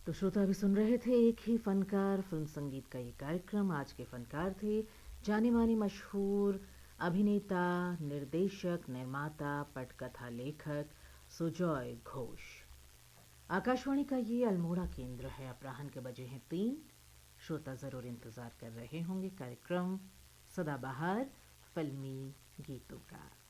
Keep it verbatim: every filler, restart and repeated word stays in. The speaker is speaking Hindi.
तो श्रोता अभी सुन रहे थे एक ही फनकार फिल्म संगीत का ये कार्यक्रम। आज के फनकार थे जाने माने मशहूर अभिनेता, निर्देशक, निर्माता, पटकथा लेखक सुजॉय घोष। आकाशवाणी का ये अल्मोड़ा केंद्र है। अपराह्न के बजे हैं तीन। श्रोता ज़रूर इंतज़ार कर रहे होंगे कार्यक्रम सदाबहार फिल्मी गीतों का।